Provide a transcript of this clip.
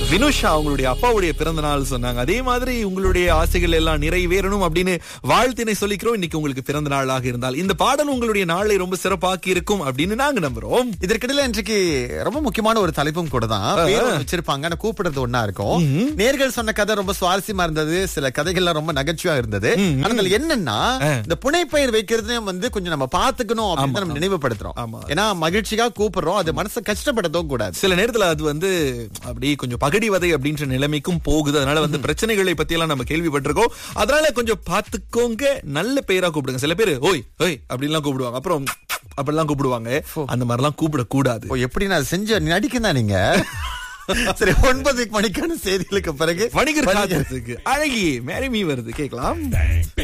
வினுஷா அவங்களுடைய அப்பாவுடைய பிறந்த நாள் சொன்னாங்க. அதே மாதிரி உங்களுடைய ஆசைகள் எல்லாம் நிறைவேறணும் அப்படின்னு வாழ்த்தினை சொல்லிக்கிறோம். இன்னைக்கு உங்களுக்கு பிறந்த நாளாக இருந்தால் இந்த பாடல் உங்களுடைய நாளை ரொம்ப சிறப்பாக்கி இருக்கும் அப்படின்னு நாங்க நம்புறோம். இதற்கிடையில இன்றைக்கு ரொம்ப முக்கியமான ஒரு தலைப்பும் கூட தான். பேர் வச்சிருப்பாங்க, ஆனா கூப்பிடுறது ஒண்ணா இருக்கும். நேர்கள் சொன்ன கதை ரொம்ப சுவாரஸ்யமா இருந்தது, சில கதைகள்லாம் ரொம்ப நகைச்சுவா இருந்தது. ஆனால் என்னன்னா இந்த புனைப்பெயர் வைக்கிறதையும் கொஞ்சம் நம்ம பாத்துக்கணும் அப்படின்னு நம்ம நினைவுபடுத்துறோம். ஏன்னா மகிழ்ச்சியா கூப்பிடுறோம், அது மனசை கஷ்டப்படுத்தவும் கூடாது. சில நேரத்துல அது அப்படி கொஞ்சம் பகடிவதை அப்படின்ற நிலைமைக்கும் போகுது. அதனால பிரச்சனைகளை பத்தி எல்லாம் நம்ம கேள்விப்பட்டிருக்கோம். அதனால கொஞ்சம் பாத்துக்கோங்க, நல்ல பெயரா கூப்பிடுங்க. சில பேரு ஓய் ஓய் அப்படின்லாம் கூப்பிடுவாங்க, அப்புறம் அப்படிலாம் கூப்பிடுவாங்க. அந்த மாதிரிலாம் கூப்பிடக்கூடாது. எப்படி நான் செஞ்ச நடிக்கதான் நீங்க. சரி, 9 மணிக்கான செய்திகளுக்கு பிறகு வணிகர் அழகி மேரி மீ வருது, கேட்கலாம்.